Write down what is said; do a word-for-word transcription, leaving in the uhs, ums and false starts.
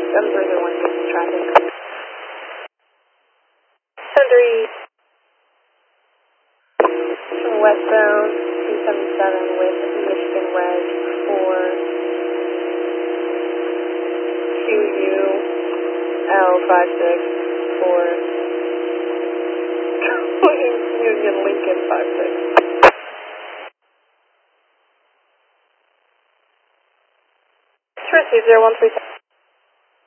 seven three zero one six traffic. seven three. Westbound two seven seven with Michigan Wedge for Q U L five six for Union Lincoln five six. Received zero one three